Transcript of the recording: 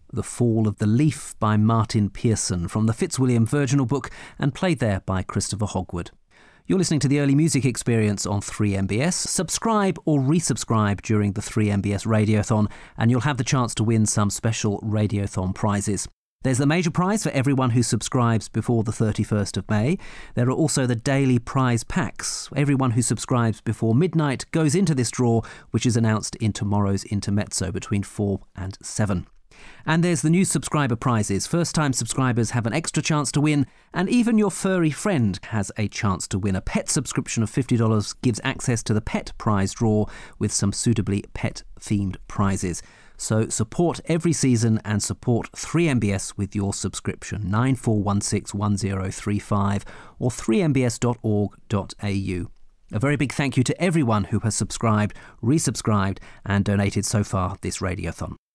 The Fall of the Leaf by Martin Pearson from the Fitzwilliam Virginal book and played there by Christopher Hogwood. You're listening to the Early Music Experience on 3MBS. Subscribe or resubscribe during the 3MBS Radiothon and you'll have the chance to win some special Radiothon prizes. There's the major prize for everyone who subscribes before the 31st of May. There are also the daily prize packs. Everyone who subscribes before midnight goes into this draw, which is announced in tomorrow's Intermezzo between 4 and 7. And there's the new subscriber prizes. First-time subscribers have an extra chance to win, and even your furry friend has a chance to win. A pet subscription of $50 gives access to the pet prize draw with some suitably pet-themed prizes. So support every season and support 3MBS with your subscription. 94161035 or 3mbs.org.au. A very big thank you to everyone who has subscribed, resubscribed and donated so far this Radiothon.